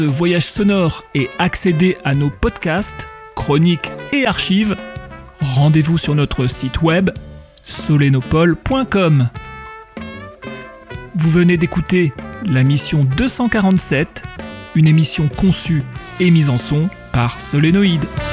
de voyages sonores et accéder à nos podcasts, chroniques et archives, rendez-vous sur notre site web solenopole.com. Vous venez d'écouter la mission 247, une émission conçue et mise en son par Solénoïde.